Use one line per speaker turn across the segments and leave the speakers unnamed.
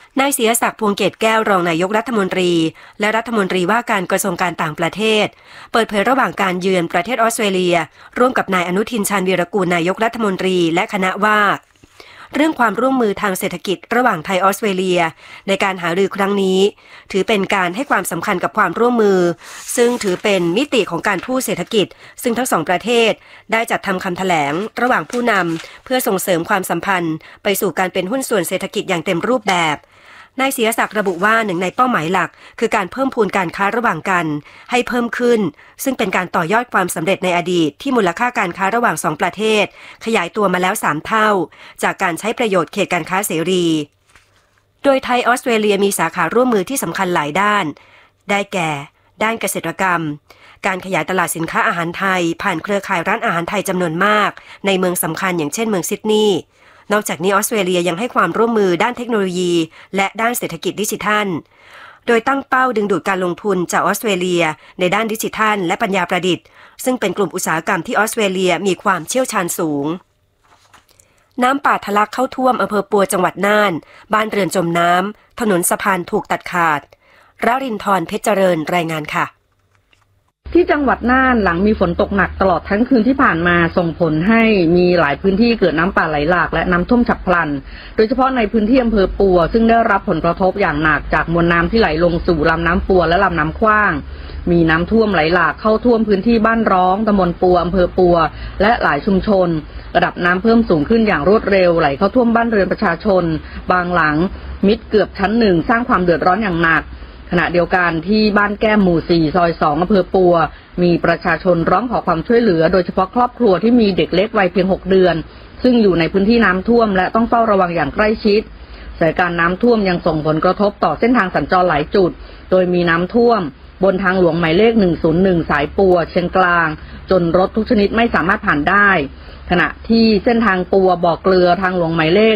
นายศิรศักดิ์ พวงเกตแก้วรองนายกรัฐมนตรีและรัฐมนตรีว่าการกระทรวงการต่างประเทศเปิดเผยระหว่างการเยือนประเทศออสเตรเลียร่วมกับนายอนุทินชาญวีรกูลนายกรัฐมนตรีและคณะว่าเรื่องความร่วมมือทางเศรษฐกิจระหว่างไทยออสเตรเลียในการหารือครั้งนี้ถือเป็นการให้ความสำคัญกับความร่วมมือซึ่งถือเป็นมิติของการทูตเศรษฐกิจซึ่งทั้งสองประเทศได้จัดทำคำแถลงระหว่างผู้นำเพื่อส่งเสริมความสัมพันธ์ไปสู่การเป็นหุ้นส่วนเศรษฐกิจอย่างเต็มรูปแบบนายศิรศักดิ์ระบุว่าหนึ่งในเป้าหมายหลักคือการเพิ่มพูนการค้าระหว่างกันให้เพิ่มขึ้นซึ่งเป็นการต่อยอดความสำเร็จในอดีตที่มูลค่าการค้าระหว่าง2ประเทศขยายตัวมาแล้ว3เท่าจากการใช้ประโยชน์เขตการค้าเสรีโดยไทยออสเตรเลียมีสาขาร่วมมือที่สำคัญหลายด้านได้แก่ด้านเกษตรกรรมการขยายตลาดสินค้าอาหารไทยผ่านเครือข่ายร้านอาหารไทยจำนวนมากในเมืองสำคัญอย่างเช่นเมืองซิดนีย์นอกจากนี้ออสเตรเลียยังให้ความร่วมมือด้านเทคโนโลยีและด้านเศรษฐกิจดิจิทัลโดยตั้งเป้าดึงดูดการลงทุนจากออสเตรเลียในด้านดิจิทัลและปัญญาประดิษฐ์ซึ่งเป็นกลุ่มอุตสาหกรรมที่ออสเตรเลียมีความเชี่ยวชาญสูงน้ำป่าทะลักเข้าท่วมอำเภอปัวจังหวัดน่านบ้านเรือนจมน้ำถนนสะพานถูกตัดขาดรารินทร์เพชรเจริญรายงานค่ะ
ที่จังหวัดน่านหลังมีฝนตกหนักตลอดทั้งคืนที่ผ่านมาส่งผลให้มีหลายพื้นที่เกิดน้ำป่าไหลหลากและน้ำท่วมฉับพลันโดยเฉพาะในพื้นที่อำเภอปัวซึ่งได้รับผลกระทบอย่างหนักจากมวลน้ำที่ไหลลงสู่ลำน้ำปัวและลำน้ำขว้างมีน้ำท่วมไหลหลากเข้าท่วมพื้นที่บ้านร้องตำบลปัวอำเภอปัวและหลายชุมชนระดับน้ำเพิ่มสูงขึ้นอย่างรวดเร็วไหลเข้าท่วมบ้านเรือนประชาชนบางหลังมิดเกือบชั้นหนึ่งสร้างความเดือดร้อนอย่างหนักขณะเดียวกันที่บ้านแก้มหมู่4ซอย2อำเภอปัวมีประชาชนร้องขอความช่วยเหลือโดยเฉพาะครอบครัวที่มีเด็กเล็กวัยเพียง6 เดือนซึ่งอยู่ในพื้นที่น้ำท่วมและต้องเฝ้าระวังอย่างใกล้ชิดสถานการณ์น้ำท่วมยังส่งผลกระทบต่อเส้นทางสัญจรหลายจุดโดยมีน้ำท่วมบนทางหลวงหมายเลข101สายปัวเชียงกลางจนรถทุกชนิดไม่สามารถผ่านได้ขณะที่เส้นทางปัวบ่อเกลือทางหลวงหมายเลข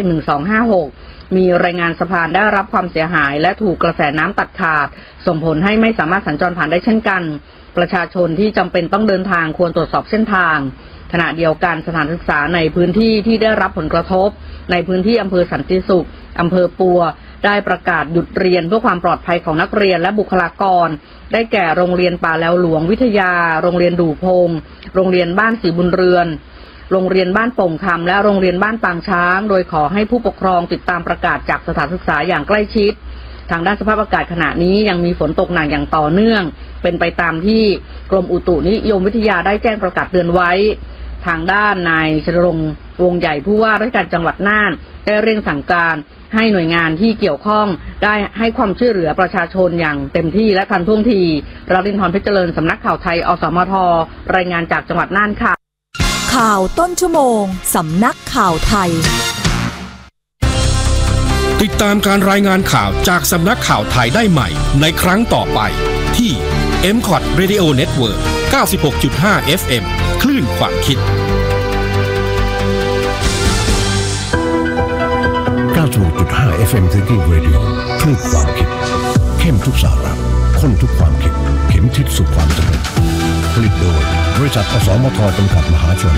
1256มีรายงานสะพานได้รับความเสียหายและถูกกระแสน้ำตัดขาดส่งผลให้ไม่สามารถสัญจรผ่านได้เช่นกันประชาชนที่จำเป็นต้องเดินทางควรตรวจสอบเส้นทางขณะเดียวกันสถานศึกษาในพื้นที่ที่ได้รับผลกระทบในพื้นที่อำเภอสันติสุขอำเภอปัวได้ประกาศหยุดเรียนเพื่อความปลอดภัยของนักเรียนและบุคลากรได้แก่โรงเรียนป่าแล้วหลวงวิทยาโรงเรียนดู่พงโรงเรียนบ้านศรีบุญเรือนโรงเรียนบ้านโป่งคำและโรงเรียนบ้านปางช้างโดยขอให้ผู้ปกครองติดตามประกาศจากสถานศึกษาอย่างใกล้ชิดทางด้านสภาพอากาศขณะนี้ยังมีฝนตกหนักอย่างต่อเนื่องเป็นไปตามที่กรมอุตุนิยมวิทยาได้แจ้งประกาศเตือนไว้ทางด้านนายชลรงค์วงใหญ่ผู้ว่าราชการจังหวัดน่านได้เร่งสั่งการให้หน่วยงานที่เกี่ยวข้องได้ให้ความช่วยเหลือประชาชนอย่างเต็มที่และทันท่วงทีรารินทร์เพชรเจริญสำนักข่าวไทยอสมทรายงานจากจังหวัดน่านค่ะ
ข่าวต้นชั่วโมงสำนักข่าวไทย
ติดตามการรายงานข่าวจากสำนักข่าวไทยได้ใหม่ในครั้งต่อไปที่ MCOT Radio Network 96.5 FM คลื่นความคิด
96.5 FM Thinking Radio คลื่นความคิดเข้มทุกสาระข้นทุกความคิดเข็มทิศสู่ความสำเร็จผลิตโดยบริษัทอสมทจำกัดมหาชน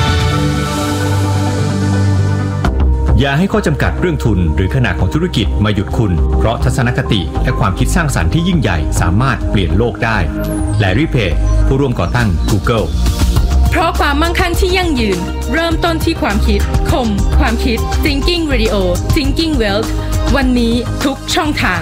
อย่าให้ข้อจำกัดเรื่องทุนหรือขนาดของธุรกิจมาหยุดคุณเพราะทัศนคติและความคิดสร้างสรรค์ที่ยิ่งใหญ่สามารถเปลี่ยนโลกได้แลรี่เพจผู้ร่วมก่อตั้ง Google
เพราะความมั่งคั่งที่ยั่งยืนเริ่มต้นที่ความคิดคมความคิด Thinking Radio Thinking Wealth วันนี้ทุกช่องทาง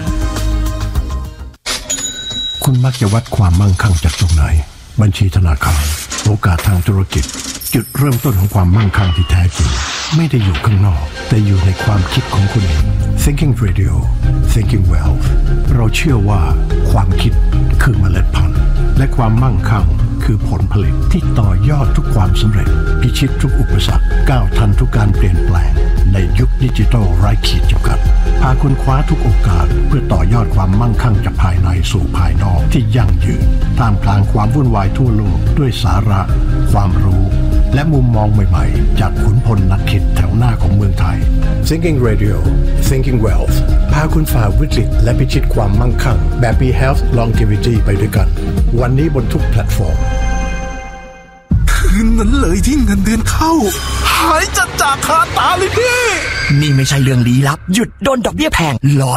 คุณมักจะวัดความมั่งคั่งจากตรงไหนบัญชีธนาคารโอกาสทางธุรกิจจุดเริ่มต้นของความมั่งคั่งที่แท้จริงไม่ได้อยู่ข้างนอกแต่อยู่ในความคิดของคุณเอง Thinking Radio Thinking Wealth เราเชื่อว่าความคิดคือเมล็ดพันธุ์และความมั่งคั่งคือผลผลิตที่ต่อยอดทุกความสำเร็จพิชิตทุกอุปสรรคก้าวทันทุกการเปลี่ยนแปลงในยุคดิจิทัลไร้ขีดจำกัดพาคุณคว้าทุกโอกาสเพื่อต่อยอดความมั่งคั่งจากภายในสู่ภายนอกที่ยั่งยืนท่ามกลางความวุ่นวายทั่วโลกด้วยสาระความรู้และมุมมองใหม่ๆจากขุนพลนักคิดแถวหน้าของเมืองไทย Thinking Radio Thinking Wealth พาคุณฝ่าวิกฤตและพิชิตความมั่งคั่งแบบมี Health Longevity ไปด้วยกันวันนี้บนทุกแพลตฟอร์ม
คืนนั้นเลยที่เงินเดือนเข้าหายจากคาตาเลยพี่
นี่ไม่ใช่เรื่องลี้ลับหยุดโดนดอกเบี้ยแพงรอ